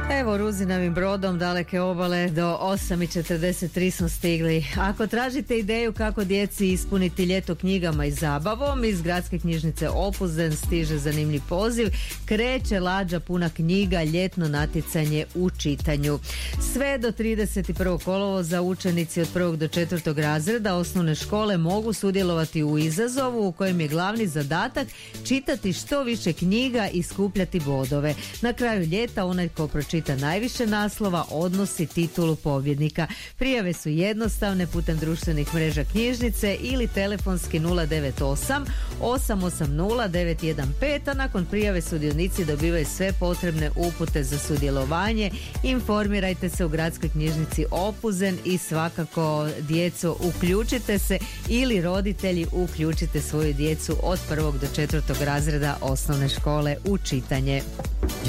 Evo Ruzinavim brodom daleke obale do 8:43 smo stigli. Ako tražite ideju kako djeci ispuniti ljeto knjigama i zabavom, iz Gradske knjižnice Opuzen stiže zanimljiv poziv. Kreće lađa puna knjiga, ljetno natjecanje u čitanju. Sve do 31. kolovoza učenici od 1. do 4. razreda osnovne škole mogu sudjelovati u izazovu u kojem je glavni zadatak čitati što više knjiga i skupljati bodove. Na kraju ljeta onaj ko pročita najviše naslova odnosi titulu pobjednika. Prijave su jednostavne putem društvenih mreža knjižnice ili telefonski 098 880 915, a nakon prijave sudionici dobivaju sve potrebne upute za sudjelovanje. Informirajte se u Gradskoj knjižnici Opuzen i svakako djeco uključite se ili roditelji uključite svoju djecu od 1. do 4. razreda osnovne škole u čitanje.